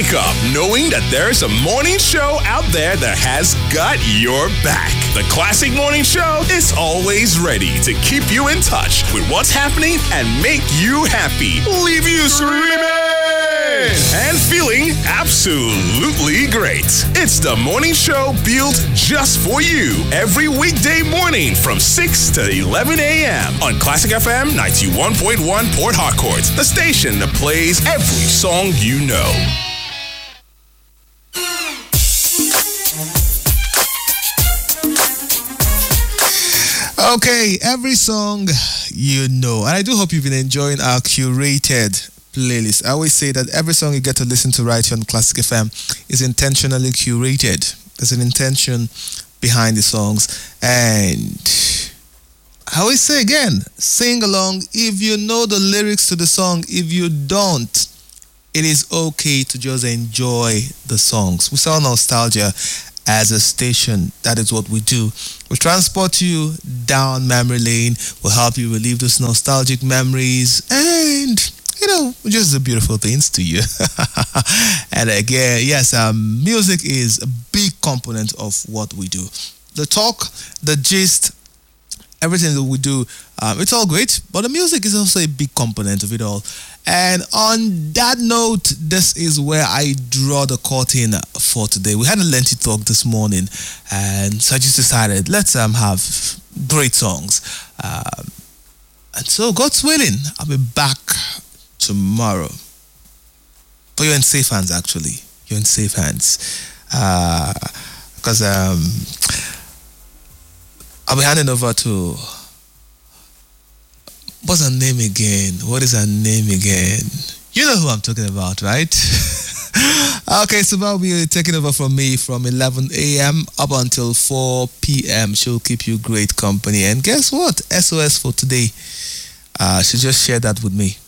Wake up knowing that there's a morning show out there that has got your back. The Classic Morning Show is always ready to keep you in touch with what's happening and make you happy. Leave you screaming and feeling absolutely great. It's the morning show built just for you every weekday morning from 6 to 11 a.m. on Classic FM 91.1 Port Harcourt, the station that plays every song you know. Okay, every song you know. And I do hope you've been enjoying our curated playlist. I always say that every song you get to listen to right here on Classic FM is intentionally curated. There's an intention behind the songs. And I always say again, sing along if you know the lyrics to the song. If you don't, it is okay to just enjoy the songs. We sell nostalgia as a station. That is what we do. We transport you down memory lane. We'll help you relive those nostalgic memories and, just the beautiful things to you. And again, yes, music is a big component of what we do. The talk, the gist, everything that we do, it's all great, but the music is also a big component of it all. And on that note, this is where I draw the curtain for today. We had a lengthy talk this morning, and so I just decided, let's have great songs. And so, God's willing, I'll be back tomorrow. But you're in safe hands, actually. You're in safe hands. Because I'll be handing over to... What's her name again? What is her name again? You know who I'm talking about, right? Okay, so I'll be taking over from me from 11 a.m. up until 4 p.m. She'll keep you great company. And guess what? SOS for today. She just shared that with me.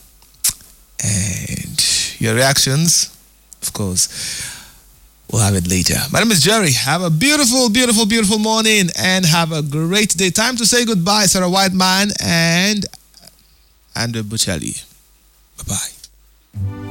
And your reactions, of course, we'll have it later. My name is Jerry. Have a beautiful, beautiful, beautiful morning and have a great day. Time to say goodbye, Sarah Whiteman and Andrew Buccelli. Bye-bye.